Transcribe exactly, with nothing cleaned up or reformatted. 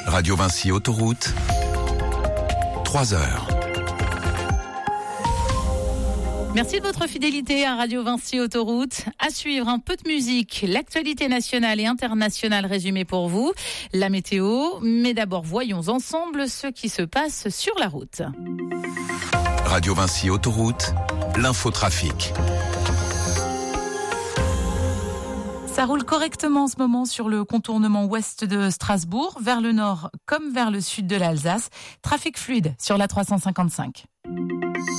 Radio Vinci Autoroute, trois heures. Merci de votre fidélité à Radio Vinci Autoroute. À suivre, un peu de musique, l'actualité nationale et internationale résumée pour vous, la météo. Mais d'abord, voyons ensemble ce qui se passe sur la route. Radio Vinci Autoroute, l'infotrafic. Ça roule correctement en ce moment sur le contournement ouest de Strasbourg, vers le nord comme vers le sud de l'Alsace. Trafic fluide sur la trois cent cinquante-cinq.